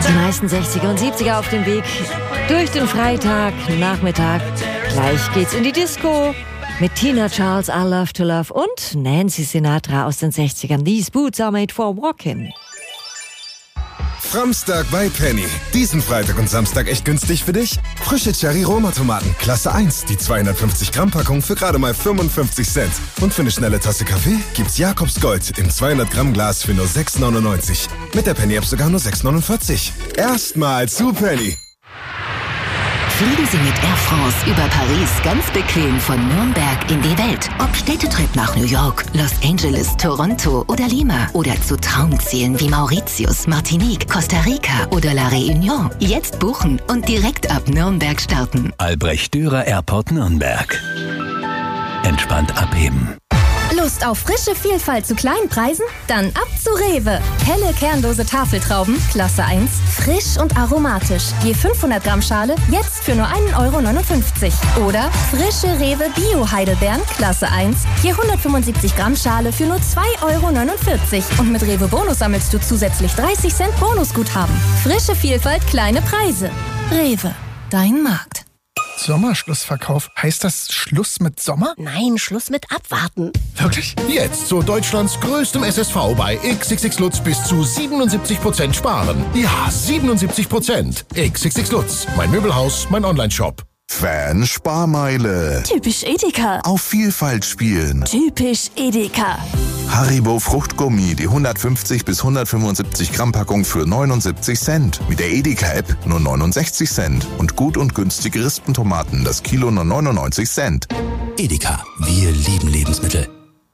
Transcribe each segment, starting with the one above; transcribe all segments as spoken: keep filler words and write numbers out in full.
Die meisten sechziger und siebziger auf dem Weg durch den Freitag, Nachmittag. Gleich geht's in die Disco mit Tina Charles, I Love to Love und Nancy Sinatra aus den sechzigern. These boots are made for walking. Framstag bei Penny. Diesen Freitag und Samstag echt günstig für dich? Frische Cherry-Roma-Tomaten, Klasse eins, die zweihundertfünfzig Gramm Packung für gerade mal fünfundfünfzig Cent. Und für eine schnelle Tasse Kaffee gibt's Jakobs Gold im zweihundert Gramm Glas für nur sechs neunundneunzig. Mit der Penny-App sogar nur sechs neunundvierzig. Erstmal zu Penny. Fliegen Sie mit Air France über Paris ganz bequem von Nürnberg in die Welt. Ob Städtetrip nach New York, Los Angeles, Toronto oder Lima. Oder zu Traumzielen wie Mauritius, Martinique, Costa Rica oder La Réunion. Jetzt buchen und direkt ab Nürnberg starten. Albrecht Dürer Airport Nürnberg. Entspannt abheben. Lust auf frische Vielfalt zu kleinen Preisen? Dann ab zu Rewe. Helle kernlose Tafeltrauben, Klasse eins, frisch und aromatisch. Je fünfhundert Gramm Schale, jetzt für nur ein Euro neunundfünfzig. Oder frische Rewe Bio-Heidelbeeren, Klasse eins, je hundertfünfundsiebzig Gramm Schale für nur zwei Euro neunundvierzig. Und mit Rewe Bonus sammelst du zusätzlich dreißig Cent Bonusguthaben. Frische Vielfalt, kleine Preise. Rewe, dein Markt. Sommerschlussverkauf. Heißt das Schluss mit Sommer? Nein, Schluss mit Abwarten. Wirklich? Jetzt zu Deutschlands größtem S S V bei X X X Lutz bis zu siebenundsiebzig Prozent sparen. Ja, siebenundsiebzig Prozent. X X X Lutz. Mein Möbelhaus, mein Onlineshop. Fan-Sparmeile. Typisch Edeka. Auf Vielfalt spielen. Typisch Edeka. Haribo Fruchtgummi, die hundertfünfzig bis hundertfünfundsiebzig Gramm Packung für neunundsiebzig Cent. Mit der Edeka-App nur neunundsechzig Cent. Und gut und günstige Rispentomaten, das Kilo nur neunundneunzig Cent. Edeka, wir lieben Lebensmittel.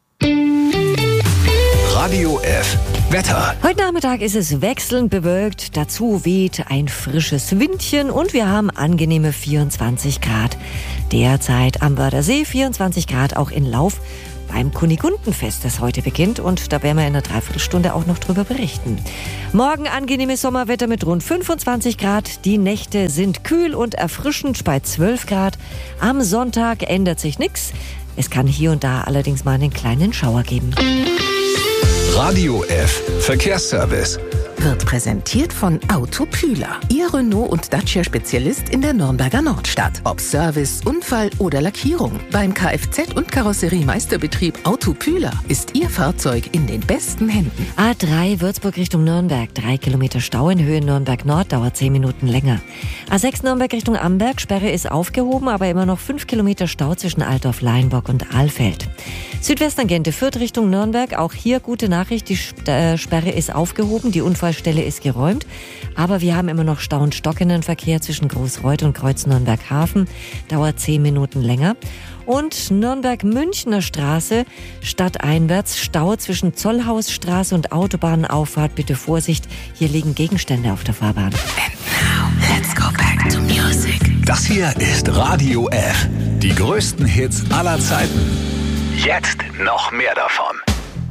Radio F. Wetter. Heute Nachmittag ist es wechselnd bewölkt, dazu weht ein frisches Windchen und wir haben angenehme vierundzwanzig Grad. Derzeit am Wörthersee vierundzwanzig Grad auch in Lauf beim Kunigundenfest, das heute beginnt, und da werden wir in einer Dreiviertelstunde auch noch drüber berichten. Morgen angenehmes Sommerwetter mit rund fünfundzwanzig Grad. Die Nächte sind kühl und erfrischend bei zwölf Grad. Am Sonntag ändert sich nichts. Es kann hier und da allerdings mal einen kleinen Schauer geben. Radio F. Verkehrsservice. Wird präsentiert von Autopühler. Ihr Renault- und Dacia-Spezialist in der Nürnberger Nordstadt. Ob Service, Unfall oder Lackierung. Beim Kfz- und Karosseriemeisterbetrieb Autopühler ist Ihr Fahrzeug in den besten Händen. A drei Würzburg Richtung Nürnberg. Drei Kilometer Stau in Höhe Nürnberg Nord, dauert zehn Minuten länger. A sechs Nürnberg Richtung Amberg. Sperre ist aufgehoben, aber immer noch fünf Kilometer Stau zwischen Altdorf, Leinburg und Ahlfeld. Südwesttangente Fürth Richtung Nürnberg. Auch hier gute Nachricht, die Sperre ist aufgehoben, die Unfallstelle ist geräumt. Aber wir haben immer noch Stau und stockenden Verkehr zwischen Großreuth und Kreuz-Nürnberg-Hafen. Dauert zehn Minuten länger. Und Nürnberg-Münchner Straße stadteinwärts. Stau zwischen Zollhausstraße und Autobahnauffahrt. Bitte Vorsicht, hier liegen Gegenstände auf der Fahrbahn. And now, let's go back to music. Das hier ist Radio F. Die größten Hits aller Zeiten. Jetzt noch mehr davon.